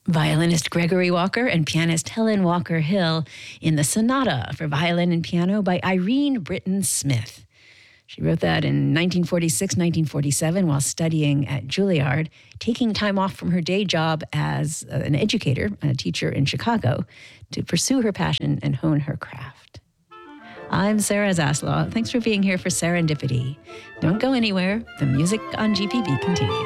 Violinist Gregory Walker and pianist Helen Walker Hill in the Sonata for Violin and Piano by Irene Britton Smith. She wrote that in 1946, 1947 while studying at Juilliard, taking time off from her day job as an educator, a teacher in Chicago, to pursue her passion and hone her craft. I'm Sarah Zaslaw. Thanks for being here for Serendipity. Don't go anywhere. The music on GPB continues.